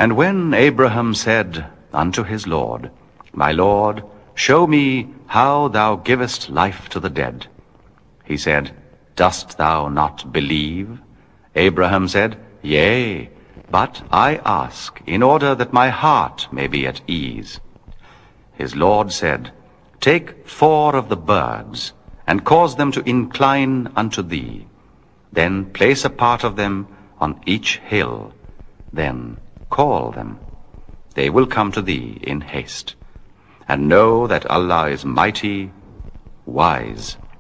And when Abraham said unto his Lord, My Lord, show me how thou givest life to the dead. He said, Dost thou not believe? Abraham said, Yea, but I ask, in order that my heart may be at ease. His Lord said, Take 4 of the birds, and cause them to incline unto thee. Then place a part of them on each hill. Then call them. They will come to thee in haste. And know that Allah is mighty, wise.